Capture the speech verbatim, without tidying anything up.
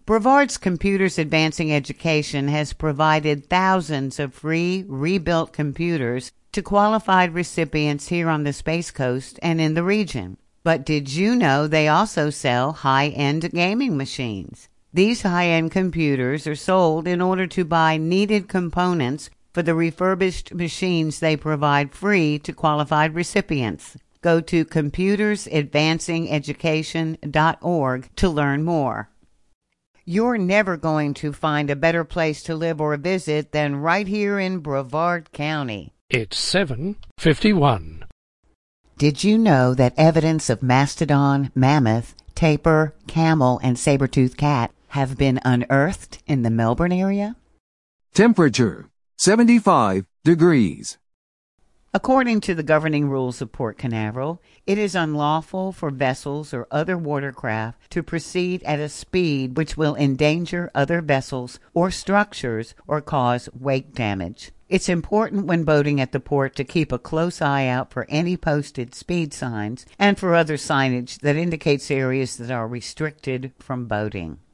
Brevard's Computers Advancing Education has provided thousands of free, rebuilt computers to qualified recipients here on the Space Coast and in the region. But did you know they also sell high-end gaming machines? These high-end computers are sold in order to buy needed components for the refurbished machines they provide free to qualified recipients. Go to computers advancing education dot org to learn more. You're never going to find a better place to live or visit than right here in Brevard County. It's seven fifty-one. Did you know that evidence of mastodon, mammoth, tapir, camel, and saber-toothed cat have been unearthed in the Melbourne area? Temperature, seventy-five degrees. According to the governing rules of Port Canaveral, it is unlawful for vessels or other watercraft to proceed at a speed which will endanger other vessels or structures or cause wake damage. It's important when boating at the port to keep a close eye out for any posted speed signs and for other signage that indicates areas that are restricted from boating.